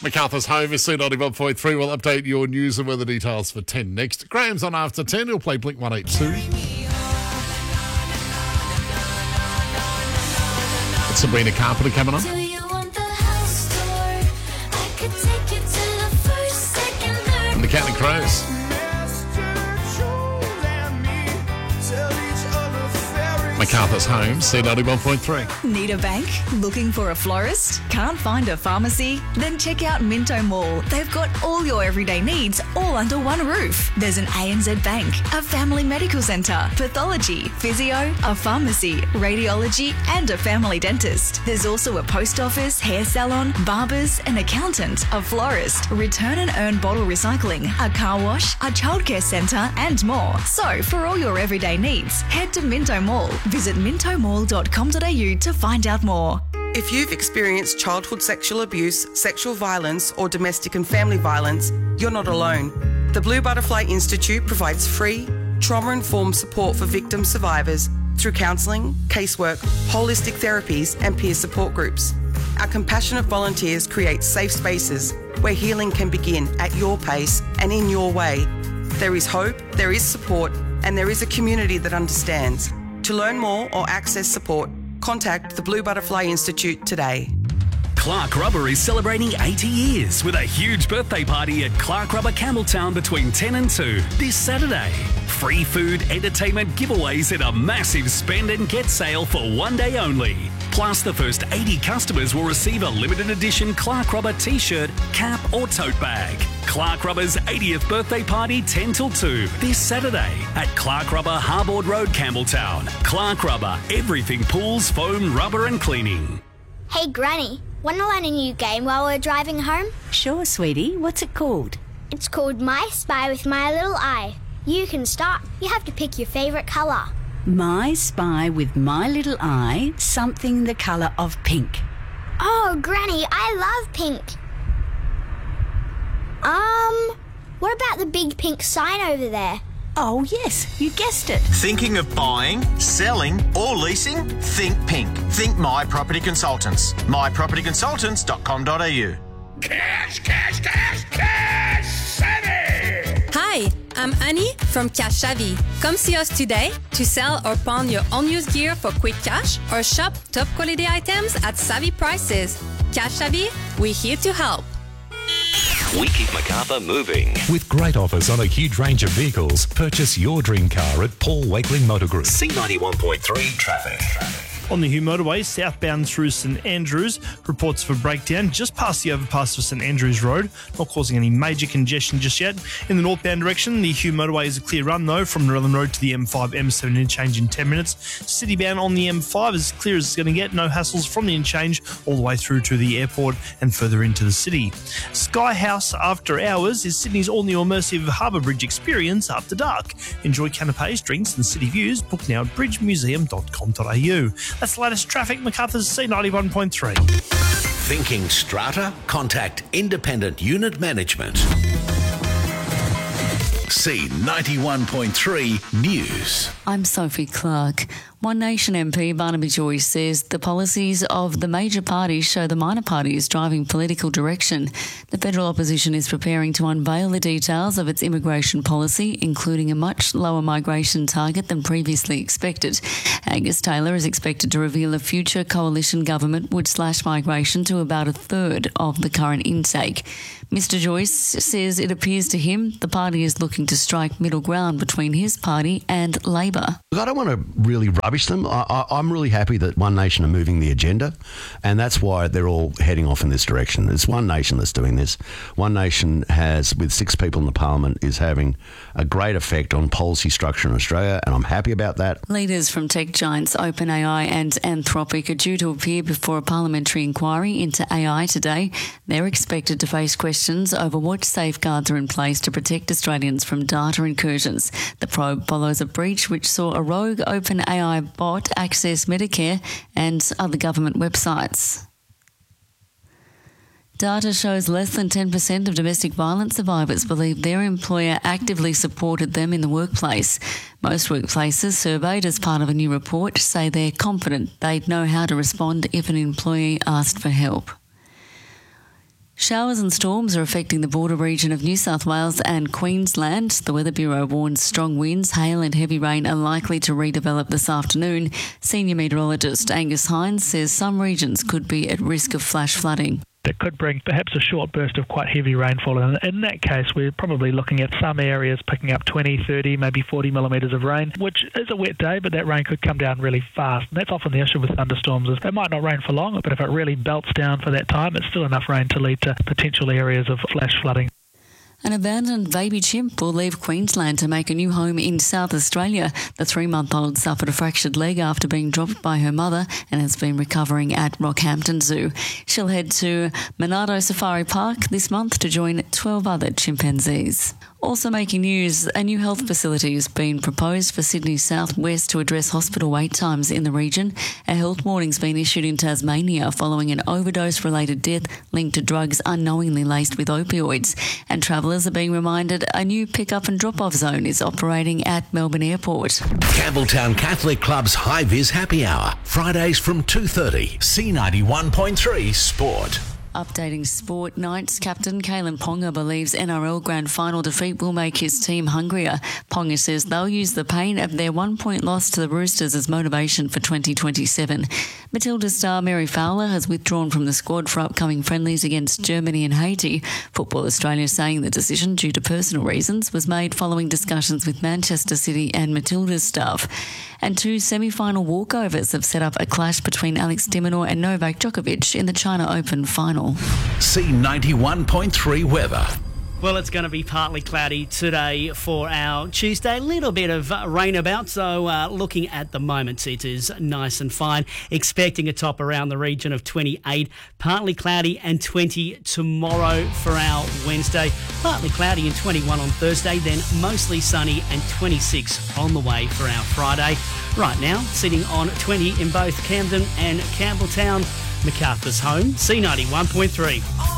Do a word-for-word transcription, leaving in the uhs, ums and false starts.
MacArthur's Home is C ninety-one point three. We'll update your news and weather details for ten next. Graham's on after ten. He'll play Blink one eighty-two. It's Sabrina Carpenter coming on. Do you want the house tour? I could take you to the first, second, third. And the Counting Crows. MacArthur's Home, C ninety-one point three. Need a bank? Looking for a florist? Can't find a pharmacy? Then check out Minto Mall. They've got all your everyday needs all under one roof. There's an A N Z Bank, a family medical centre, pathology, physio, a pharmacy, radiology and a family dentist. There's also a post office, hair salon, barbers, an accountant, a florist, return and earn bottle recycling, a car wash, a childcare centre and more. So for all your everyday needs, head to Minto Mall. Visit minto mall dot com dot a u to find out more. If you've experienced childhood sexual abuse, sexual violence, or domestic and family violence, you're not alone. The Blue Butterfly Institute provides free, trauma-informed support for victim survivors through counselling, casework, holistic therapies, and peer support groups. Our compassionate volunteers create safe spaces where healing can begin at your pace and in your way. There is hope, there is support, and there is a community that understands. To learn more or access support, contact the Blue Butterfly Institute today. Clark Rubber is celebrating eighty years with a huge birthday party at Clark Rubber Campbelltown between ten and two this Saturday. Free food, entertainment, giveaways and a massive spend and get sale for one day only. Plus, the first eighty customers will receive a limited edition Clark Rubber t-shirt, cap or tote bag. Clark Rubber's eightieth birthday party ten till two this Saturday at Clark Rubber Harbord Road, Campbelltown. Clark Rubber, everything pools, foam, rubber and cleaning. Hey Granny, want to learn a new game while we're driving home? Sure, sweetie. What's it called? It's called My Spy with My Little Eye. You can start. You have to pick your favourite colour. My Spy with My Little Eye, something the colour of pink. Oh, Granny, I love pink. Um, what about the big pink sign over there? Oh, yes, you guessed it. Thinking of buying, selling or leasing? Think pink. Think My Property Consultants. my property consultants dot com dot a u. Cash, cash, cash, cash savvy! Hi, I'm Annie from Cash Savvy. Come see us today to sell or pawn your unused gear for quick cash or shop top quality items at savvy prices. Cash Savvy, we're here to help. We keep MacArthur moving. With great offers on a huge range of vehicles, purchase your dream car at Paul Wakeling Motor Group. C ninety-one point three traffic. On the Hugh Motorway, southbound through St Andrews, reports of a breakdown just past the overpass for St Andrews Road, not causing any major congestion just yet. In the northbound direction, the Hugh Motorway is a clear run though from Northern Road to the M five M seven interchange in ten minutes. Citybound on the M five is as clear as it's going to get, no hassles from the interchange all the way through to the airport and further into the city. Sky House After Hours is Sydney's all-new immersive Harbour Bridge experience after dark. Enjoy canapes, drinks and city views. Book now at bridge museum dot com dot a u. That's the latest traffic, MacArthur's C ninety-one point three. Thinking strata? Contact Independent Unit Management. C ninety-one point three News. I'm Sophie Clark. One Nation M P Barnaby Joyce says the policies of the major parties show the minor party is driving political direction. The federal opposition is preparing to unveil the details of its immigration policy, including a much lower migration target than previously expected. Angus Taylor is expected to reveal a future coalition government would slash migration to about a third of the current intake. Mister Joyce says it appears to him the party is looking to strike middle ground between his party and Labor. Look, I don't want to really rubbish them. I, I, I'm really happy that One Nation are moving the agenda, and that's why they're all heading off in this direction. It's One Nation that's doing this. One Nation has, with six people in the parliament, is having a great effect on policy structure in Australia, and I'm happy about that. Leaders from tech giants OpenAI and Anthropic are due to appear before a parliamentary inquiry into A I today. They're expected to face questions over what safeguards are in place to protect Australians from data incursions. The probe follows a breach which saw a rogue OpenAI bot access Medicare and other government websites. Data shows less than ten percent of domestic violence survivors believe their employer actively supported them in the workplace. Most workplaces surveyed as part of a new report say they're confident they'd know how to respond if an employee asked for help. Showers and storms are affecting the border region of New South Wales and Queensland. The Weather Bureau warns strong winds, hail and heavy rain are likely to redevelop this afternoon. Senior meteorologist Angus Hines says some regions could be at risk of flash flooding. That could bring perhaps a short burst of quite heavy rainfall. And in that case, we're probably looking at some areas picking up twenty, thirty, maybe forty millimetres of rain, which is a wet day, but that rain could come down really fast. And that's often the issue with thunderstorms, is they might not rain for long, but if it really belts down for that time, it's still enough rain to lead to potential areas of flash flooding. An abandoned baby chimp will leave Queensland to make a new home in South Australia. The three-month-old suffered a fractured leg after being dropped by her mother and has been recovering at Rockhampton Zoo. She'll head to Monado Safari Park this month to join twelve other chimpanzees. Also making news, a new health facility has been proposed for Sydney's southwest to address hospital wait times in the region. A health warning's been issued in Tasmania following an overdose-related death linked to drugs unknowingly laced with opioids. And travellers are being reminded a new pick-up and drop-off zone is operating at Melbourne Airport. Campbelltown Catholic Club's High Vis Happy Hour, Fridays from two thirty. C ninety-one point three Sport. Updating sport, Knights captain Kalen Ponga believes N R L grand final defeat will make his team hungrier. Ponga says they'll use the pain of their one-point loss to the Roosters as motivation for twenty twenty-seven. Matilda star Mary Fowler has withdrawn from the squad for upcoming friendlies against Germany and Haiti. Football Australia saying the decision, due to personal reasons, was made following discussions with Manchester City and Matilda's staff. And two semi-final walkovers have set up a clash between Alex de Minaur and Novak Djokovic in the China Open final. C ninety-one point three weather. Well, it's going to be partly cloudy today for our Tuesday. A little bit of rain about, so uh, looking at the moment, it is nice and fine. Expecting a top around the region of twenty-eight. Partly cloudy and twenty tomorrow for our Wednesday. Partly cloudy and twenty-one on Thursday, then mostly sunny and twenty-six on the way for our Friday. Right now, sitting on twenty in both Camden and Campbelltown. MacArthur's home, C ninety-one point three.